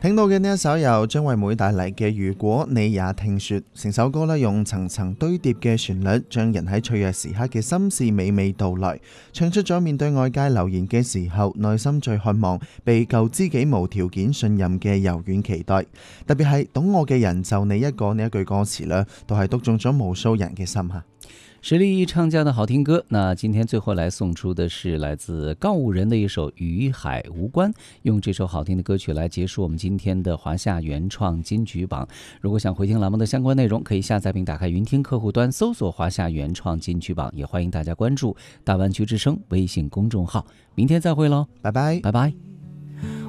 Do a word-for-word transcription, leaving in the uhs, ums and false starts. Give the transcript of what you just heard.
聽到嘅呢一首由張惠妹帶嚟嘅《如果你也聽說》，成首歌咧用層層堆疊嘅旋律，將人喺脆弱時刻嘅心事娓娓道來，唱出咗面對外界流言嘅時候，內心最渴望被舊知己無條件信任嘅柔軟期待。特別係懂我嘅人就你一個呢一句歌詞咧，都係篤中咗無數人嘅心嚇。 实力唱家的好听歌，那今天最后来送出的是来自告五人的一首《与海无关》，用这首好听的歌曲来结束我们今天的华夏原创金曲榜。如果想回听栏目的相关内容，可以下载并打开云听客户端，搜索华夏原创金曲榜，也欢迎大家关注大湾区之声微信公众号。明天再会喽， 拜拜， 拜拜。